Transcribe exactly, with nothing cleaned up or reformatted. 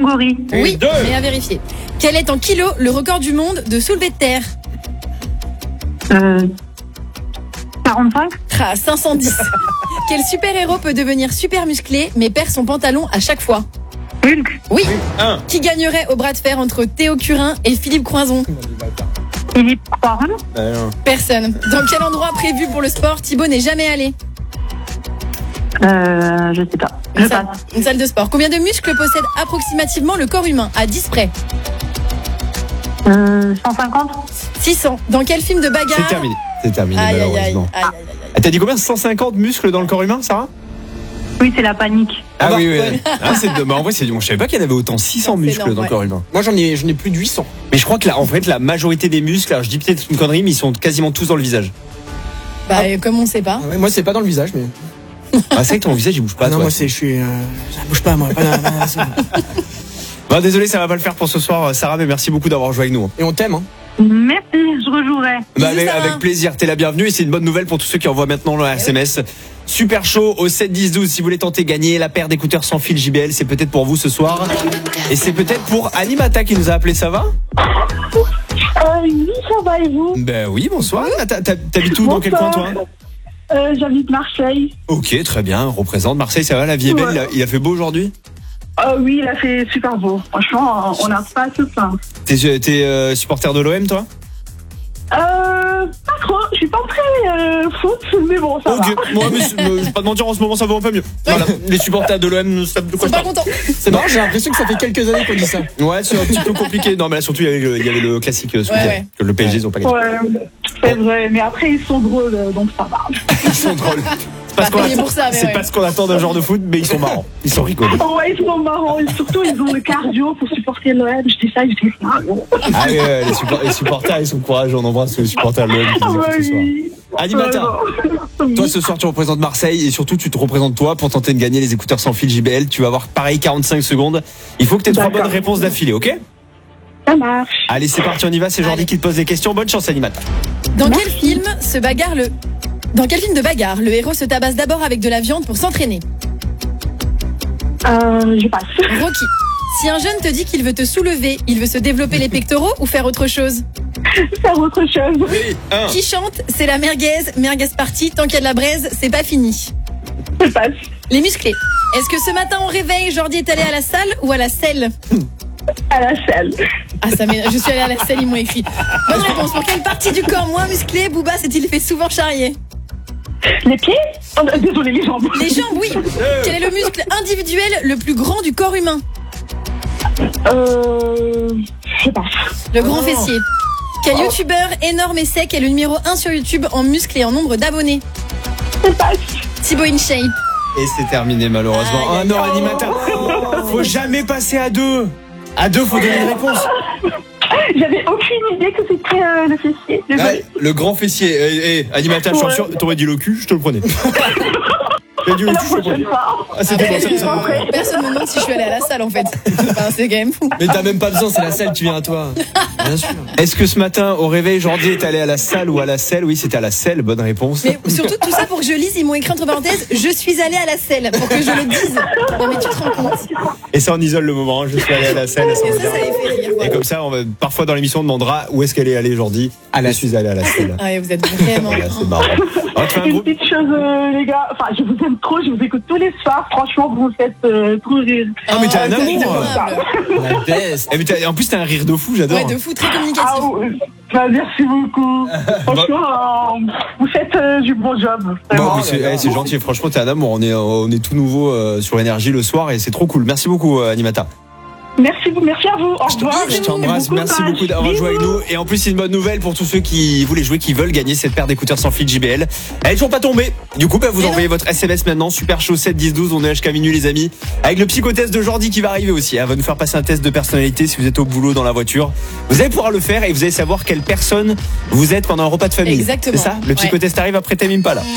plomberie. Oui, deux. mais à vérifier. Quel est en kilos le record du monde de soulevé de terre? Euh, quarante-cinq. Ah, cinq cent dix. Quel super-héros peut devenir super musclé mais perd son pantalon à chaque fois? Hulk. Oui. un. Qui gagnerait au bras de fer entre Théo Curin et Philippe Croison? Philippe Croison. Personne. Dans quel endroit prévu pour le sport Thibaut n'est jamais allé? Euh, je sais pas. Je Une salle, passe. une salle de sport. Combien de muscles possède approximativement le corps humain à dix près? Euh, cent cinquante. six cents. Dans quel film de bagarre? C'est terminé. C'est terminé, Aïe, aïe, aïe, malheureusement. aïe, aïe, aïe, aïe. Ah, t'as dit combien? cent cinquante muscles dans le corps humain, Sarah? Oui, c'est la panique. Ah, Ah bah, oui, oui. ouais. Ah, c'est de... bah, en vrai, c'est... Bon, je savais pas qu'il y en avait autant. six cents C'est muscles énorme, dans le ouais. corps humain. Moi j'en ai, j'en ai plus de huit cents. Mais je crois que là, en fait, la majorité des muscles, alors je dis peut-être une connerie, mais ils sont quasiment tous dans le visage. Bah, euh, comme on sait pas. Ah ouais, moi c'est pas dans le visage, mais. Ah, c'est vrai que ton visage, il bouge pas. Ah non, toi. moi c'est, je suis. Euh, ça bouge pas, moi. Pas, pas, pas, ça. Bon, désolé, ça va pas le faire pour ce soir, Sarah, mais merci beaucoup d'avoir joué avec nous. Et on t'aime, hein. Merci, je rejouerai. Bah, Bisous, avec, Sarah. avec plaisir, t'es la bienvenue et c'est une bonne nouvelle pour tous ceux qui envoient maintenant le S M S. Super chaud au sept dix douze si vous voulez tenter gagner la paire d'écouteurs sans fil J B L, c'est peut-être pour vous ce soir. Et c'est peut-être pour Animata qui nous a appelé, ça va? Euh, oui, ça va et vous? Ben oui, bonsoir. T'as- t'as- T'habites où, dans quel coin toi? euh, J'habite Marseille. Ok, très bien, représente Marseille, ça va, la vie est belle, Ouais. il a, il a fait beau aujourd'hui? Euh, oui, il a fait super beau. Franchement, on n'a pas à se plaindre. T'es t'es, euh, supporter de l'O M toi? Euh, pas trop. Je suis pas très euh, foot, mais bon, ça Ok, va. moi, mais, c'est- euh, je vais pas te mentir, en ce moment ça va un peu mieux. Voilà, les supporters de l'O M, ça de Ils quoi sont je pas parle. contents. C'est marrant, j'ai l'impression que ça fait quelques années qu'on dit ça. Ouais, c'est un petit peu compliqué. Non, mais là surtout il y avait le, il y avait le classique euh, ce Ouais, week-end, ouais. que le P S G ils ont pas gagné. Ouais, c'est vrai. Mais après, ils sont drôles, euh, donc ça va. Ils sont drôles. C'est pas ce Pas qu'on payé attend, pour ça, mais c'est ouais. pas ce qu'on attend d'un genre de foot, mais ils sont marrants. Ils sont rigolos. Oh, ouais, ils sont marrants. Et surtout, ils ont le cardio pour supporter l'O M. Je dis ça, je dis ça. Ah oui, ouais, les, support- les supporters ils sont courageux. On embrasse les supporters de l'O M qui Ah, nous écoutent ouais, ce soir. oui. Animata, Ouais, toi ce soir tu représentes Marseille et surtout tu te représentes toi pour tenter de gagner les écouteurs sans fil J B L. Tu vas avoir pareil quarante-cinq secondes. Il faut que tu aies trois D'accord. bonnes réponses d'affilée, ok? ça marche. Allez, c'est parti, on y va. C'est Jordi Allez. qui te pose des questions. Bonne chance, Animata. Dans quel film se bagarre le. Dans quel film de bagarre le héros se tabasse d'abord avec de la viande pour s'entraîner? Euh, je passe. Rocky. Si un jeune te dit qu'il veut te soulever, il veut se développer les pectoraux ou faire autre chose? Faire autre chose. un. Qui chante? C'est la merguez, merguez party, tant qu'il y a de la braise, c'est pas fini. Je passe. Les musclés. Est-ce que ce matin au réveil, Jordi est allé à la salle ou à la selle? À la salle. Ah, ça m'énerve. Je suis allée à la selle, ils m'ont écrit. Bonne réponse. Pour quelle partie du corps moins musclée Booba s'est-il fait souvent charrier? Les pieds? Oh, désolé, les jambes. Les jambes, oui. Quel est le muscle individuel le plus grand du corps humain? Euh, je passe. Le grand fessier. Quel youtubeur énorme et sec est le numéro un sur YouTube en muscles et en nombre d'abonnés? Je passe. Thibaut InShape. Et c'est terminé, malheureusement. Aïe, Un an, Animata. Faut jamais passer à deux. À deux, faut donner une réponse. J'avais aucune idée que c'était euh, le fessier. Ah, Désolé. le grand fessier. Eh, eh, Animata, je suis Ouais. sûr. T'aurais dit le cul, je te le prenais. T'as dit le La cul, je te le prochaine prenais. fois. Ah, c'était bon, ça, ça, ça. Personne me demande si je suis allée à la salle en fait. Enfin, c'est quand même fou. Mais t'as même pas besoin, c'est la salle qui vient à toi. Bien sûr. Est-ce que ce matin, au réveil, Jordi est allé à la salle ou à la selle? Oui, c'était à la selle, bonne réponse. Mais surtout tout ça pour que je lise, ils m'ont écrit entre parenthèses, je suis allée à la selle, pour que je le dise. Non mais tu te rends compte? Et ça, on isole le moment. hein. Je suis allé à la selle. Ça Et veut ça, dire- ça les fait rire. Et Voilà. comme ça, on va, parfois dans l'émission, on demandera où est-ce qu'elle est allée, Jordi. À la Je suis allé à la selle. Ah, et vous êtes vraiment. Voilà, c'est marrant. On va te faire un Une gros- petite chose, euh, les gars. Enfin, je vous aime trop. Je vous écoute tous les soirs. Franchement, vous me faites euh, trop rire. Ah, mais t'as un Oh, amour. c'est adorable. La best. Eh, mais t'as- en plus, t'as un rire de fou, j'adore. Ouais, de fou, très Ah, communicatif. ouais. Bah, merci beaucoup. Franchement, euh, vous faites euh, du bon job. Bon, Vraiment. mais c'est eh, c'est gentil, franchement, t'es un amour. On est, on est tout nouveau euh, sur Énergie le soir et c'est trop cool. Merci beaucoup, euh, Animata. Merci, vous- merci à vous. Au revoir. Je t'embrasse, Bon merci courage. beaucoup d'avoir joué avec nous. Et en plus, c'est une bonne nouvelle pour tous ceux qui voulaient jouer, qui veulent gagner cette paire d'écouteurs sans fil J B L. Elle est toujours pas tombée. Du coup, bah, vous Mais envoyez votre S M S maintenant. Super chaud sept dix douze. On est jusqu'à minuit, les amis. Avec le psychotest de Jordi qui va arriver aussi. Elle va nous faire passer un test de personnalité si vous êtes au boulot, dans la voiture. Vous allez pouvoir le faire et vous allez savoir quelle personne vous êtes pendant un repas de famille. Exactement. C'est ça? Le Ouais. psychotest arrive après Tame Impala.